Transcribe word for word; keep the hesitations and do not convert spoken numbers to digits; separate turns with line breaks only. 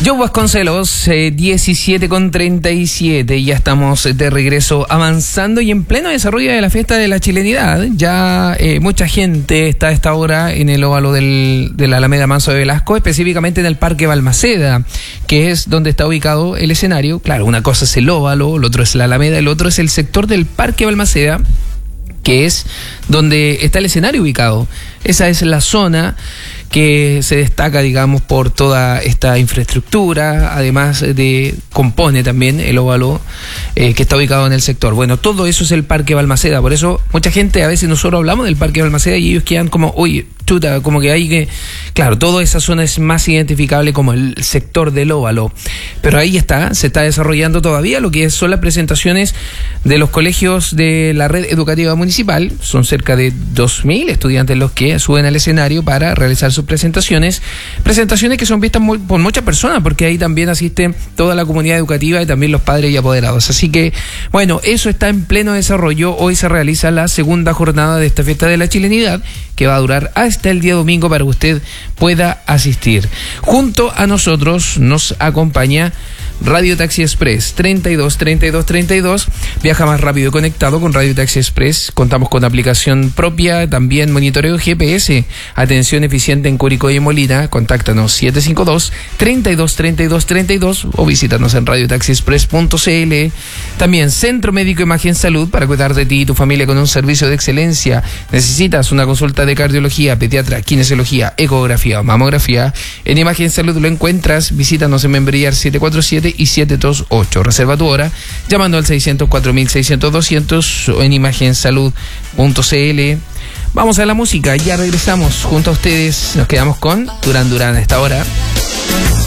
Joe Vasconcelos, eh, diecisiete con treinta y siete, ya estamos de regreso avanzando y en pleno desarrollo de la fiesta de la chilenidad. Ya eh, mucha gente está a esta hora en el óvalo del, de la Alameda Manso de Velasco, específicamente en el Parque Balmaceda, que es donde está ubicado el escenario. Claro, una cosa es el óvalo, el otro es la Alameda, el otro es el sector del Parque Balmaceda, que es donde está el escenario ubicado. Esa es la zona que se destaca, digamos, por toda esta infraestructura, además de, compone también el óvalo eh, que está ubicado en el sector. Bueno, todo eso es el Parque Balmaceda, por eso mucha gente, a veces nosotros hablamos del Parque Balmaceda y ellos quedan como, uy, chuta, como que hay que... Claro, toda esa zona es más identificable como el sector del óvalo, pero ahí está, se está desarrollando todavía lo que son las presentaciones de los colegios de la red educativa municipal. Son cerca de dos mil estudiantes los que suben al escenario para realizar sus presentaciones, presentaciones que son vistas muy, por muchas personas, porque ahí también asiste toda la comunidad educativa y también los padres y apoderados. Así que, bueno, eso está en pleno desarrollo. Hoy se realiza la segunda jornada de esta fiesta de la chilenidad, que va a durar hasta el día domingo para que usted pueda asistir. Junto a nosotros nos acompaña Radio Taxi Express, treinta y dos, treinta y dos, treinta y dos. Viaja más rápido y conectado con Radio Taxi Express. Contamos con aplicación propia, también monitoreo G P S. Atención eficiente en Curicó y Molina. Contáctanos siete cinco dos, treinta y dos, treinta y dos, treinta y dos o visítanos en radio taxi express punto c l. También Centro Médico Imagen Salud, para cuidar de ti y tu familia con un servicio de excelencia. ¿Necesitas una consulta de cardiología, pediatra, kinesiología, ecografía o mamografía? En Imagen Salud lo encuentras. Visítanos en Membrillar siete cuatro siete y siete dos ocho. Reserva tu hora llamando al seiscientos cuatro mil seiscientos doscientos o en imagen salud punto c l. Vamos a la música, ya regresamos junto a ustedes. Nos quedamos con Durán Durán a esta hora.